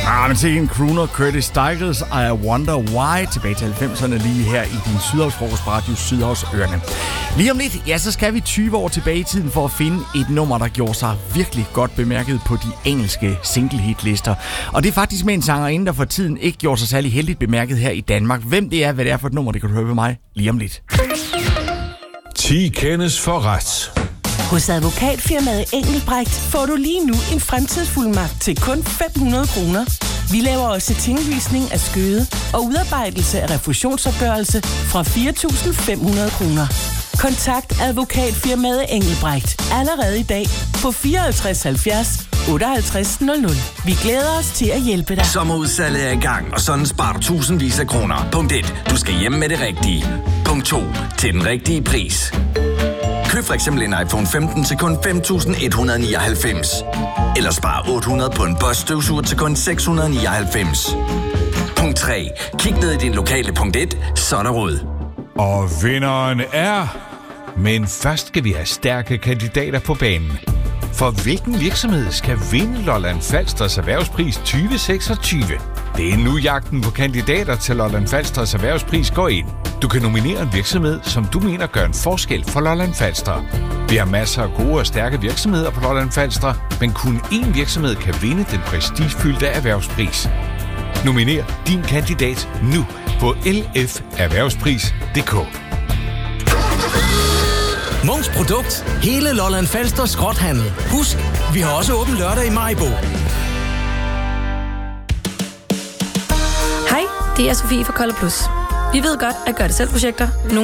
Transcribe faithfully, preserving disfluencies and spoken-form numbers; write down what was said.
Ah, men til en crooner, Curtis Stigers, I Wonder Why, tilbage til halvfemserne lige her i din Sydhavsfrokost på Radio Sydhavsørene. Lige om lidt, ja, så skal vi tyve år tilbage i tiden for at finde et nummer, der gjorde sig virkelig godt bemærket på de engelske single-hit-lister. Og det er faktisk med en sangerinde, der for tiden ikke gjorde sig særlig heldigt bemærket her i Danmark. Hvem det er, hvad det er for et nummer, det kan du høre ved mig lige om lidt. ti kendes for ret. Hos advokatfirmaet Engelbrecht får du lige nu en fremtidsfuldmagt til kun fem hundrede kroner. Vi laver også tinglysning af skøde og udarbejdelse af refusionsopgørelse fra fire tusind fem hundrede kroner. Kontakt advokatfirmaet Engelbrecht allerede i dag på fireoghalvtreds halvfjerds otteoghalvtreds nul nul. Vi glæder os til at hjælpe dig. Sommerudsalget er i gang, og sådan sparer du tusindvis af kroner. Punkt et. Du skal hjem med det rigtige. Punkt to. Til den rigtige pris. Køb for eksempel en iPhone femten til kun fem tusind et hundrede nioghalvfems. Eller spar otte hundrede på en Bosch støvsuger til kun seks hundrede nioghalvfems. Punkt tre. Kig ned i din lokale punkt et, så er der råd. Og vinderen er... Men først skal vi have stærke kandidater på banen. For hvilken virksomhed skal vinde Lolland Falsters Erhvervspris tyve seksogtyve? Det er nu jagten på kandidater til Lolland Falsters Erhvervspris går ind. Du kan nominere en virksomhed, som du mener gør en forskel for Lolland Falster. Vi har masser af gode og stærke virksomheder på Lolland Falster, men kun én virksomhed kan vinde den prestigefyldte erhvervspris. Nominer din kandidat nu på l f erhvervspris punktum d k. Munchs Produkt. Hele Lolland Falster skrothandel. Husk, vi har også åben lørdag i Maribo. Hej, det er Sofie fra Kolde Plus. Vi ved godt, at gøre det selv projekter nogle